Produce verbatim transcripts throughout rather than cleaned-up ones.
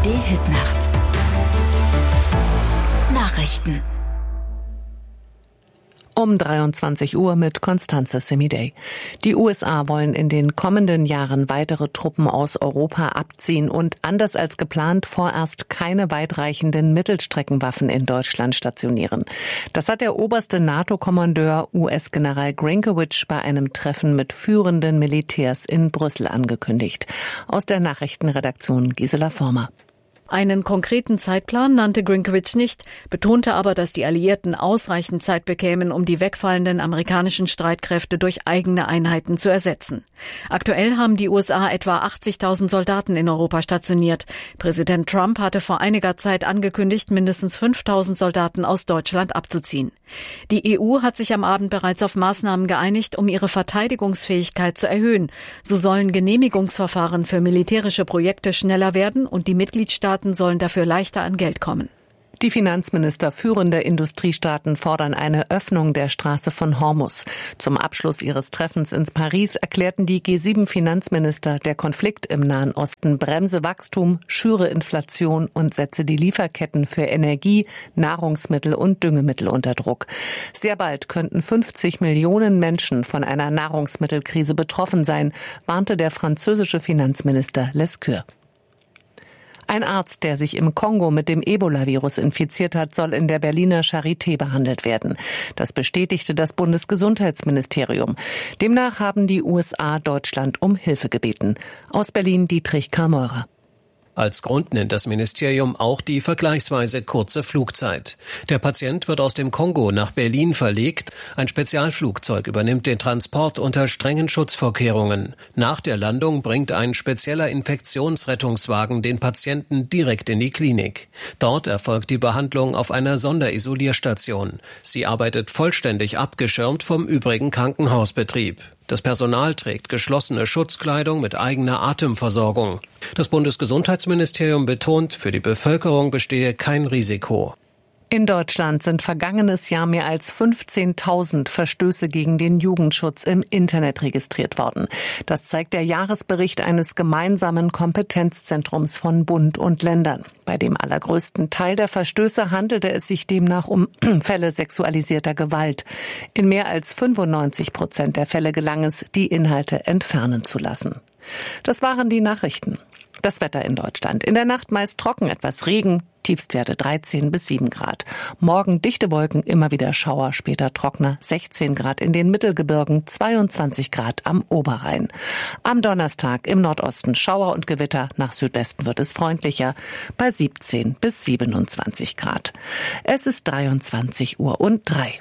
D-Hit-Nacht. Nachrichten. Um dreiundzwanzig Uhr mit Constanze Semidey. Die U S A wollen in den kommenden Jahren weitere Truppen aus Europa abziehen und anders als geplant vorerst keine weitreichenden Mittelstreckenwaffen in Deutschland stationieren. Das hat der oberste NATO-Kommandeur U S-General Grinkewitsch bei einem Treffen mit führenden Militärs in Brüssel angekündigt. Aus der Nachrichtenredaktion Gisela Former. Einen konkreten Zeitplan nannte Grinkewitsch nicht, betonte aber, dass die Alliierten ausreichend Zeit bekämen, um die wegfallenden amerikanischen Streitkräfte durch eigene Einheiten zu ersetzen. Aktuell haben die U S A etwa achtzigtausend Soldaten in Europa stationiert. Präsident Trump hatte vor einiger Zeit angekündigt, mindestens fünftausend Soldaten aus Deutschland abzuziehen. Die E U hat sich am Abend bereits auf Maßnahmen geeinigt, um ihre Verteidigungsfähigkeit zu erhöhen. So sollen Genehmigungsverfahren für militärische Projekte schneller werden und die Mitgliedstaaten sollen dafür leichter an Geld kommen. Die Finanzminister führender Industriestaaten fordern eine Öffnung der Straße von Hormuz. Zum Abschluss ihres Treffens in Paris erklärten die G sieben Finanzminister, der Konflikt im Nahen Osten bremse Wachstum, schüre Inflation und setze die Lieferketten für Energie, Nahrungsmittel und Düngemittel unter Druck. Sehr bald könnten fünfzig Millionen Menschen von einer Nahrungsmittelkrise betroffen sein, warnte der französische Finanzminister Lescure. Ein Arzt, der sich im Kongo mit dem Ebola-Virus infiziert hat, soll in der Berliner Charité behandelt werden. Das bestätigte das Bundesgesundheitsministerium. Demnach haben die U S A Deutschland um Hilfe gebeten. Aus Berlin Dietrich Karmeurer. Als Grund nennt das Ministerium auch die vergleichsweise kurze Flugzeit. Der Patient wird aus dem Kongo nach Berlin verlegt. Ein Spezialflugzeug übernimmt den Transport unter strengen Schutzvorkehrungen. Nach der Landung bringt ein spezieller Infektionsrettungswagen den Patienten direkt in die Klinik. Dort erfolgt die Behandlung auf einer Sonderisolierstation. Sie arbeitet vollständig abgeschirmt vom übrigen Krankenhausbetrieb. Das Personal trägt geschlossene Schutzkleidung mit eigener Atemversorgung. Das Bundesgesundheitsministerium betont, für die Bevölkerung bestehe kein Risiko. In Deutschland sind vergangenes Jahr mehr als fünfzehntausend Verstöße gegen den Jugendschutz im Internet registriert worden. Das zeigt der Jahresbericht eines gemeinsamen Kompetenzzentrums von Bund und Ländern. Bei dem allergrößten Teil der Verstöße handelte es sich demnach um Fälle sexualisierter Gewalt. In mehr als fünfundneunzig Prozent der Fälle gelang es, die Inhalte entfernen zu lassen. Das waren die Nachrichten. Das Wetter in Deutschland. In der Nacht meist trocken, etwas Regen, Tiefstwerte dreizehn bis sieben Grad. Morgen dichte Wolken, immer wieder Schauer, später trockener, sechzehn Grad in den Mittelgebirgen, zweiundzwanzig Grad am Oberrhein. Am Donnerstag im Nordosten Schauer und Gewitter, nach Südwesten wird es freundlicher, bei siebzehn bis siebenundzwanzig Grad. Es ist dreiundzwanzig Uhr und drei.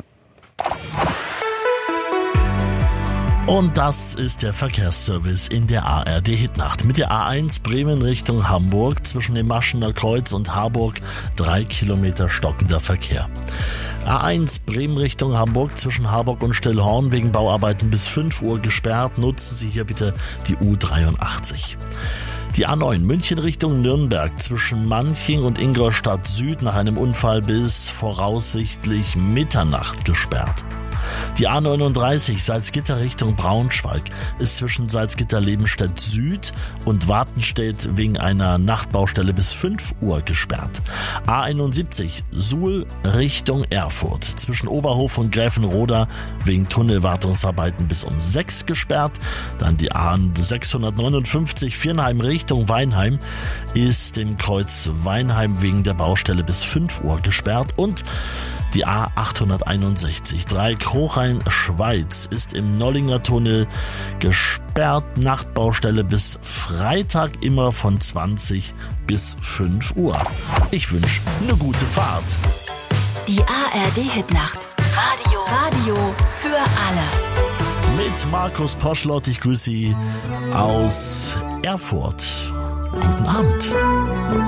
Und das ist der Verkehrsservice in der A R D-Hitnacht. Mit der A eins Bremen Richtung Hamburg zwischen dem Maschener Kreuz und Harburg drei Kilometer stockender Verkehr. A eins Bremen Richtung Hamburg zwischen Harburg und Stillhorn wegen Bauarbeiten bis fünf Uhr gesperrt. Nutzen Sie hier bitte die U dreiundachtzig. Die A neun München Richtung Nürnberg zwischen Manching und Ingolstadt Süd nach einem Unfall bis voraussichtlich Mitternacht gesperrt. Die A neununddreißig Salzgitter Richtung Braunschweig ist zwischen Salzgitter-Lebenstedt Süd und Wartenstedt wegen einer Nachtbaustelle bis fünf Uhr gesperrt. A einundsiebzig Suhl Richtung Erfurt zwischen Oberhof und Gräfenroda wegen Tunnelwartungsarbeiten bis um sechs gesperrt. Dann die A sechshundertneunundfünfzig Viernheim Richtung Weinheim ist im Kreuz Weinheim wegen der Baustelle bis fünf Uhr gesperrt. Und die A achthunderteinundsechzig Dreieck Hochrhein-Schweiz ist im Nollinger Tunnel gesperrt. Nachtbaustelle bis Freitag immer von zwanzig bis fünf Uhr. Ich wünsche eine gute Fahrt. Die A R D-Hitnacht. Radio. Radio für alle. Mit Markus Poschlott. Ich grüße Sie aus Erfurt. Guten Abend.